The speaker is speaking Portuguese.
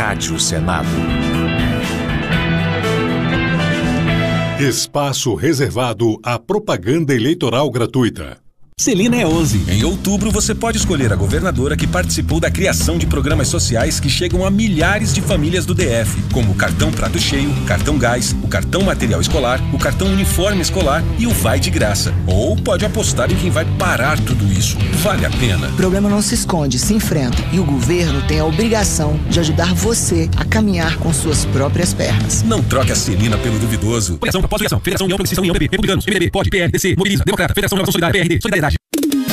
Rádio Senado. Espaço reservado à propaganda eleitoral gratuita. Celina é 11. Em outubro, você pode escolher a governadora que participou da criação de programas sociais que chegam a milhares de famílias do DF, como o cartão Prato Cheio, o cartão Gás, o cartão Material Escolar, o cartão Uniforme Escolar e o Vai de Graça. Ou pode apostar em quem vai parar tudo isso. Vale a pena. O problema não se esconde, se enfrenta. E o governo tem a obrigação de ajudar você a caminhar com suas próprias pernas. Não troque a Celina pelo duvidoso. Federação, Pós-Federação, Federação União Progressista, União PP, Republicanos, MDB, POD, PL, DC, Mobiliza, Democrata, Federação Nova Solidária, PRD, Solidariedade,